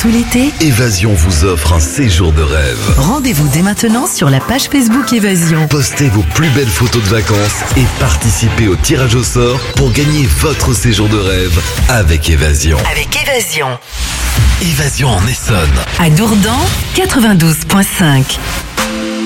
tout l'été, Évasion vous offre un séjour de rêve. rendez-vous dès maintenant sur la page Facebook Évasion. Postez vos plus belles photos de vacances et participez au tirage au sort pour gagner votre séjour de rêve avec Évasion. Avec Évasion. Évasion en Essonne. À Dourdan, 92.5.